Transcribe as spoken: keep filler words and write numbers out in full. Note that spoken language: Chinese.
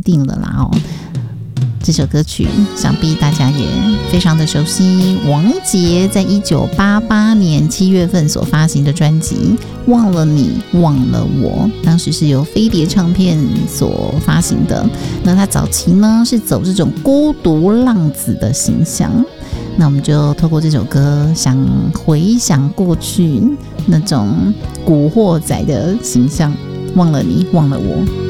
定了啦哦。这首歌曲想必大家也非常的熟悉，王杰在一九八八年七月份所发行的专辑《忘了你忘了我》，当时是由飞碟唱片所发行的。那他早期呢是走这种孤独浪子的形象，那我们就透过这首歌想回想过去那种古惑仔的形象，忘了你忘了我。